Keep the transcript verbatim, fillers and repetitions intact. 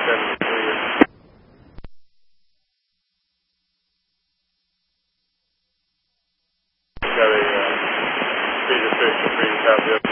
seventy-three. Got a uh, speed restriction for you, copy.